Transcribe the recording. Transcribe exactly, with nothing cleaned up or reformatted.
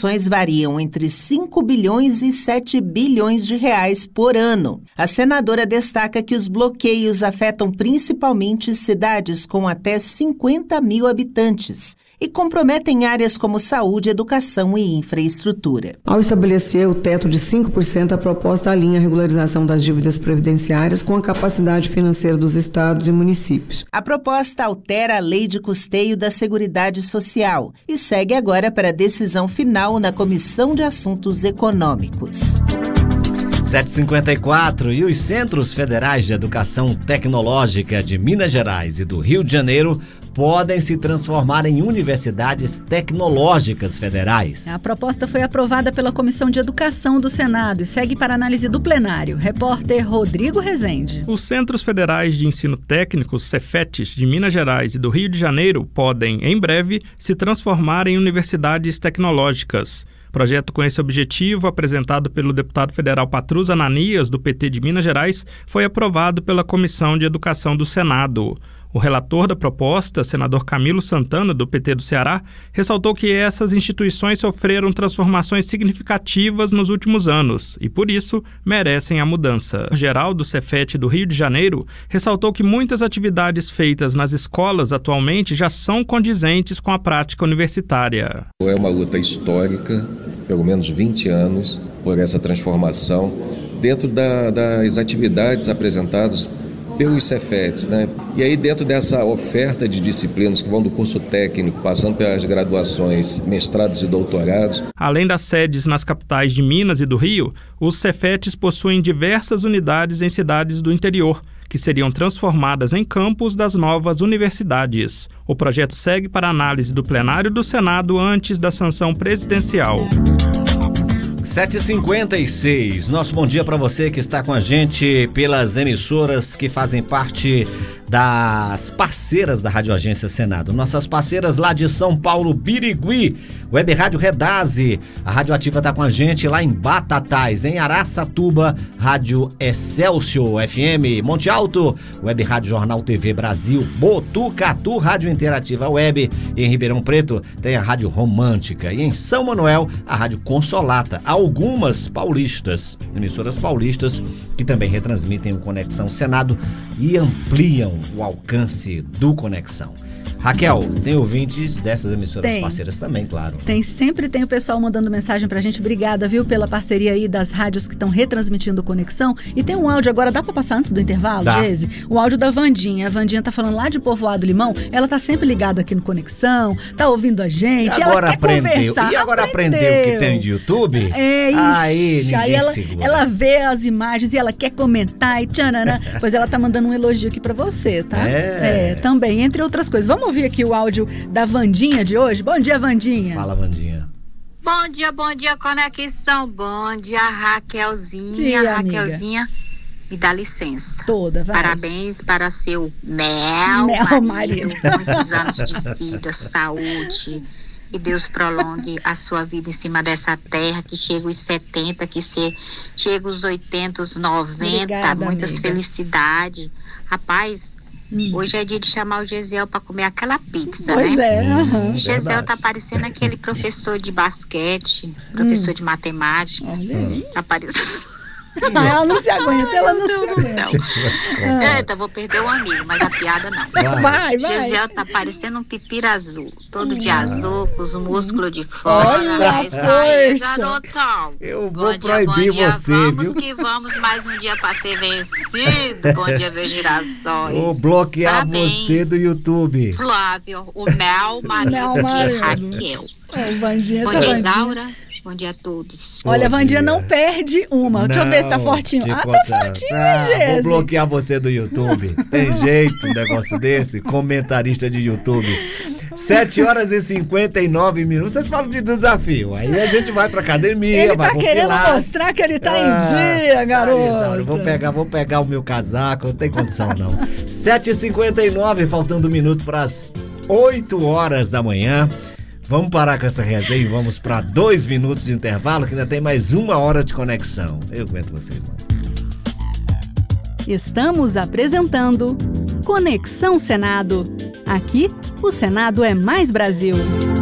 retenções variam entre cinco bilhões e sete bilhões de reais por ano. A senadora destaca que os bloqueios afetam principalmente cidades com até cinquenta mil habitantes e comprometem áreas como saúde, educação e infraestrutura. Ao estabelecer o teto de cinco por cento, a proposta alinha a regularização das dívidas previdenciárias com a capacidade financeira dos estados e municípios. A proposta altera a lei de custeio da Seguridade Social e segue agora para a decisão final na Comissão de Assuntos Econômicos. sete e cinquenta e quatro e os Centros Federais de Educação Tecnológica de Minas Gerais e do Rio de Janeiro podem se transformar em universidades tecnológicas federais. A proposta foi aprovada pela Comissão de Educação do Senado e segue para análise do plenário. Repórter Rodrigo Rezende. Os Centros Federais de Ensino Técnico, Cefetes, de Minas Gerais e do Rio de Janeiro podem, em breve, se transformar em universidades tecnológicas. Projeto com esse objetivo, apresentado pelo deputado federal Patrus Ananias, do P T de Minas Gerais, foi aprovado pela Comissão de Educação do Senado. O relator da proposta, senador Camilo Santana, do P T do Ceará, ressaltou que essas instituições sofreram transformações significativas nos últimos anos e, por isso, merecem a mudança. O geral do Cefet do Rio de Janeiro ressaltou que muitas atividades feitas nas escolas atualmente já são condizentes com a prática universitária. É uma luta histórica, pelo menos vinte anos, por essa transformação dentro da, das atividades apresentadas pelos Cefetes, né? E aí dentro dessa oferta de disciplinas que vão do curso técnico, passando pelas graduações, mestrados e doutorados. Além das sedes nas capitais de Minas e do Rio, os Cefetes possuem diversas unidades em cidades do interior, que seriam transformadas em campus das novas universidades. O projeto segue para análise do plenário do Senado antes da sanção presidencial. sete e cinquenta e seis. Nosso bom dia para você que está com a gente pelas emissoras que fazem parte das parceiras da Rádio Agência Senado. Nossas parceiras lá de São Paulo, Birigui, Web Rádio Redaze. A Rádio Ativa está com a gente lá em Batatais, em Araçatuba, Rádio Excelsior F M, Monte Alto, Web Rádio Jornal T V Brasil, Botucatu, Rádio Interativa Web. E em Ribeirão Preto tem a Rádio Romântica. E em São Manuel, a Rádio Consolata. Algumas paulistas, emissoras paulistas, que também retransmitem o Conexão Senado e ampliam o alcance do Conexão. Raquel, tem ouvintes dessas emissoras tem. parceiras também, claro. Tem, sempre tem o pessoal mandando mensagem pra gente. Obrigada, viu, pela parceria aí das rádios que estão retransmitindo o Conexão. E tem um áudio agora, dá pra passar antes do intervalo, Geise? O áudio da Vandinha. A Vandinha tá falando lá de Povoado Limão. Ela tá sempre ligada aqui no Conexão, tá ouvindo a gente. E agora ela quer aprendeu. conversar. E agora aprendeu. aprendeu que tem de YouTube? É, ixi, aí ninguém aí ela, segura. ela vê as imagens e ela quer comentar e tchanana. Pois ela tá mandando um elogio aqui pra você, tá? É. É, também, entre outras coisas. Vamos ouvir aqui o áudio da Vandinha de hoje. Bom dia, Vandinha. Fala, Vandinha. Bom dia, bom dia, Conexão. Bom dia, Raquelzinha. Dia, Raquelzinha, amiga. Me dá licença. Toda, vai. Parabéns para seu Mel, Mel marido. marido. Muitos anos de vida, saúde. E Deus prolongue a sua vida em cima dessa terra, que chega os setenta, que chega os oitenta, os noventa. Obrigada, muitas amiga. Felicidades. Rapaz, hum. hoje é dia de chamar o Gesiel para comer aquela pizza, pois né? é. Uhum. O Gesiel tá parecendo aquele professor de basquete, professor hum. de matemática. Olha. Tá parecendo... Ela não se aguenta, ela não se aguenta. Não. Eita, vou perder o amigo, mas a piada não. Vai, vai. Gesiel tá parecendo um pipira azul, todo de azul, com os músculos de fora. Olha a isso aí, força. garotão. Eu vou bom proibir dia, bom dia, você, vamos viu? que vamos, mais um dia pra ser vencido. Bom dia, meus girassóis. Vou bloquear Parabéns, você do YouTube. Flávio, o Mel, marido Mel, de marido. Raquel. Oh, Vandinha, Bom essa dia, Vandinha. Isaura. Bom dia a todos. Olha, a Bom Vandinha dia. não perde uma. Não, Deixa eu ver se tá fortinho. te Ah, contar. tá fortinho, Ah, Gese. vou bloquear você do YouTube. Tem jeito um negócio desse? Comentarista de YouTube. sete horas e cinquenta e nove minutos. Vocês falam de desafio. Aí a gente vai pra academia, Ele vai tá pro querendo Pilates. mostrar que ele tá Ah, em dia, garoto. Isaura, vou pegar, vou pegar o meu casaco. Não tem condição, não. sete e cinquenta e nove, faltando um minuto para as oito horas da manhã. Vamos parar com essa resenha e vamos para dois minutos de intervalo, que ainda tem mais uma hora de conexão. Eu aguento vocês, não. Estamos apresentando Conexão Senado. Aqui, o Senado é mais Brasil.